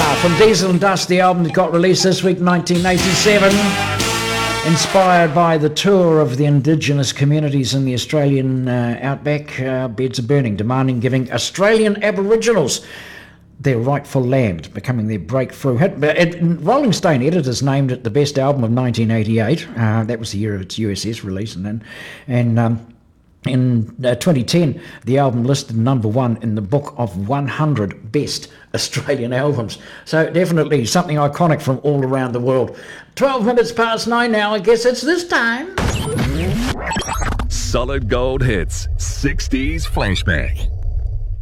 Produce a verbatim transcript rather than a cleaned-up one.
From Diesel and Dust, the album that got released this week, nineteen eighty-seven. Inspired by the tour of the indigenous communities in the Australian uh, outback, uh, Beds of Burning, demanding giving Australian Aboriginals their rightful land, becoming their breakthrough hit. But it, Rolling Stone editors named it the best album of nineteen eighty-eight. Uh, that was the year of its U S S release. And then, and um, in uh, twenty ten, the album listed number one in the book of one hundred best Australian albums. So definitely something iconic from all around the world. twelve minutes past nine now. I guess it's this time. Solid Gold Hits sixties Flashback.